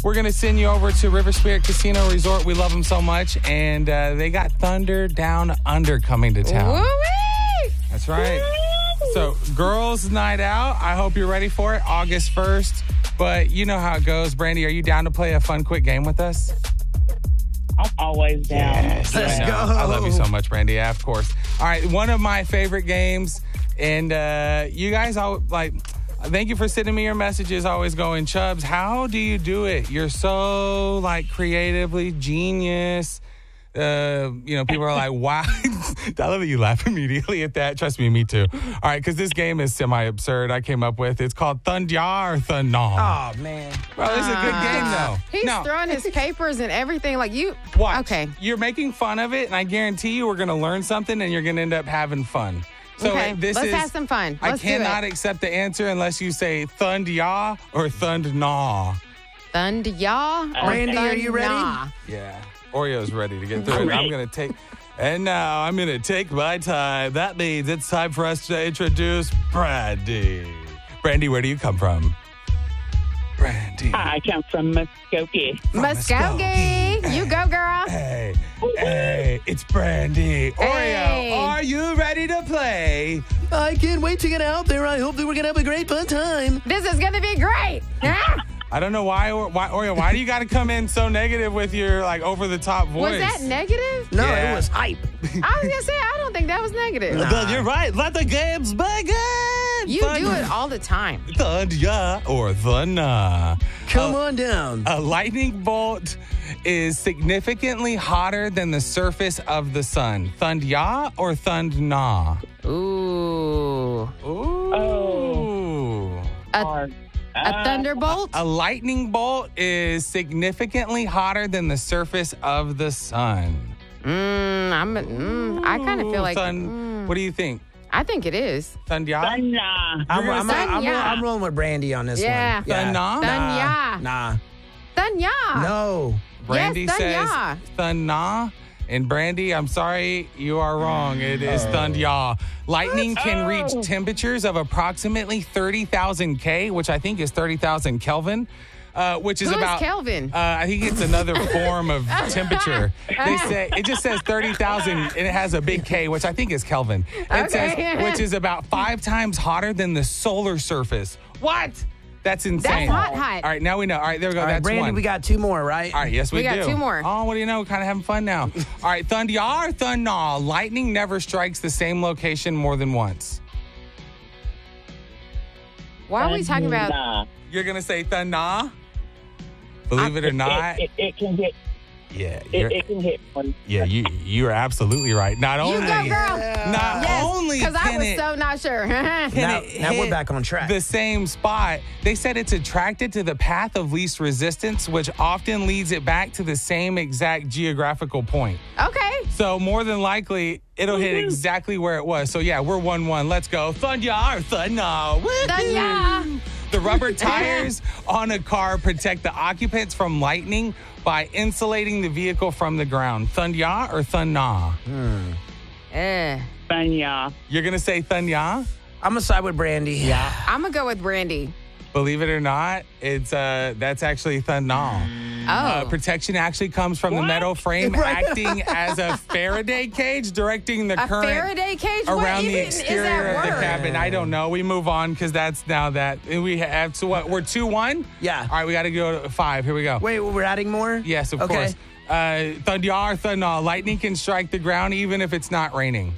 we're going to send you over to River Spirit Casino Resort. We love them so much. And they got Thunder Down Under coming to town. Woo-wee! That's right. So, Girls Night Out, I hope you're ready for it, August 1st. But you know how it goes. Brandy, are you down to play a fun, quick game with us? I'm always down. Yes, Let's I know. go. I love you so much, Brandy. Yeah, of course. All right, one of my favorite games. And you guys, thank you for sending me your messages, always going, Chubbs, how do you do it? You're so, creatively genius. People are like, wow. I love that you laugh immediately at that. Trust me too. All right, because this game is semi-absurd I came up with. It's called Thundya or Thunnaw. Oh, man. Well, it's a good game, though. He's throwing his papers and everything. Watch. Okay. You're making fun of it, and I guarantee you we're going to learn something, and you're going to end up having fun. So Okay, let's have some fun. I Let's do cannot it. accept the answer unless you say Thundya or Thundnaw. Thundya or Randy, are you ready? Thunnaw? Yeah. Oreo's ready to get through it. I'm going to take... And now I'm going to take my time. That means it's time for us to introduce Brandy. Brandy, where do you come from? Brandy. I come from Muskogee. Muskogee. You go, girl. Hey, it's Brandy. Hey. Oreo, are you ready to play? I can't wait to get out there. I hope that we're going to have a great fun time. This is going to be great. I don't know why Oreo, why do you got to come in so negative with your over-the-top voice? Was that negative? No, Yeah. it was hype. I was going to say, I don't think that was negative. Nah. You're right. Let the games begin. You do it all the time. Thundya or Thunna. Come on down. A lightning bolt is significantly hotter than the surface of the sun. Thundya or Thundna? Ooh. Ooh. A thunderbolt? A lightning bolt is significantly hotter than the surface of the sun. I kind of feel like... What do you think? I think it is. Thundya? Thundya. I'm rolling with Brandy on this Yeah. one. Thunna? Thunnya. Nah. Thunnya. No. Brandy Yes, says Thundya. Thunna. And Brandy, I'm sorry, you are wrong. It is Thundya. Lightning can reach temperatures of approximately 30,000 K, which I think is 30,000 Kelvin. Which is Who is about Kelvin? I think it's another form of temperature. They say it just says 30,000 and it has a big K, which I think is Kelvin. It says, which is about 5 times hotter than the solar surface. What? That's insane. That's hot. All right, now we know. All right, there we go. All right, That's Brandy, one. we got 2 more, right? All right, yes, we do. We got 2 more. Oh, what do you know? We're kind of having fun now. All right, Thundya or Thunnaw? Lightning never strikes the same location more than once. Why are we talking about... Thundya. You're going to say Thunnaw? Believe it or not. It can hit. Yeah, It can hit one. yeah, you are absolutely right. Not You only, go, girl. not only Because I can was it, so not sure. can Now it we're hit back on track. the same spot. They said it's attracted to the path of least resistance, which often leads it back to the same exact geographical point. Okay. So more than likely, it'll hit exactly where it was. So yeah, we're 1-1. Let's go. Thundya or Thunnaw? Woohoo! Thundya. The rubber tires on a car protect the occupants from lightning by insulating the vehicle from the ground. Thundya or Thunnaw? Thundya. You're going to say Thundya? I'm going to side with Brandy. Yeah. I'm going to go with Brandy. Believe it or not, it's that's actually Thunnaw. Oh. Protection actually comes from the metal frame acting as a Faraday cage, directing the A current Faraday cage? What around the even is exterior that of the word? cabin. I don't know. We move on because that's now that. And we have, so what, we're 2-1? Yeah. All right, we got to go to 5. Here we go. Wait, we're adding more? Yes, of Okay. course. Thundya or Thunnaw? Lightning can strike the ground even if it's not raining.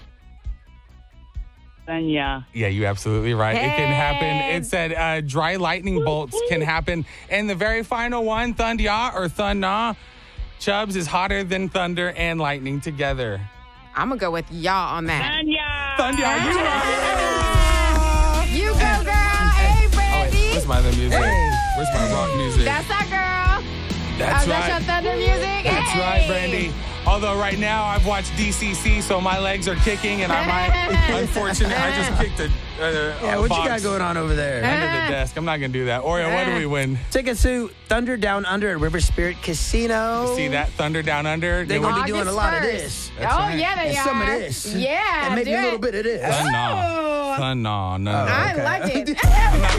Thundya. Yeah, you're absolutely right. It can happen. It Heads. said dry lightning bolts can happen. And the very final one, Thundya or Thunnaw? Chubbs is hotter than thunder and lightning together. I'm going to go with y'all on that. Thundya. Thundya, you are. You go, girl. Hey, Brandy. Where's my other music? Where's my rock music? That's our girl. That's That's your right. thunder music. That's Hey. right, Brandy. Although right now I've watched DCC, so my legs are kicking, and I might, unfortunately, I just kicked Yeah, what you got box going on over there? under the desk. I'm not going to do that. Oreo, what do we win? Tickets to Thunder Down Under at River Spirit Casino. See that? Thunder Down Under? They're going to be doing a August lot of 1st. this. That's Oh, right. yeah, they And are. some of this. Yeah, And maybe do a little it. bit of this. Thunnaw. Thunnaw. No. I Okay. like it. I'm not